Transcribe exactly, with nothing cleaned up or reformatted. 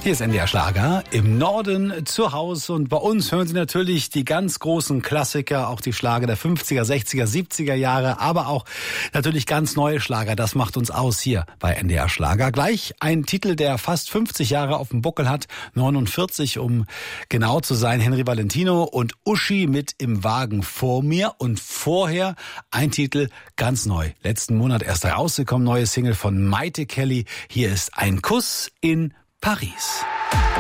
Hier ist N D R Schlager im Norden zu Hause und bei uns hören Sie natürlich die ganz großen Klassiker, auch die Schlager der fünfziger, sechziger, siebziger Jahre, aber auch natürlich ganz neue Schlager. Das macht uns aus hier bei N D R Schlager. Gleich ein Titel, der fast fünfzig Jahre auf dem Buckel hat, neunundvierzig, um genau zu sein. Henry Valentino und Uschi mit Im Wagen vor mir und vorher ein Titel ganz neu. Letzten Monat erst herausgekommen, neue Single von Maite Kelly. Hier ist Ein Kuss in Paris.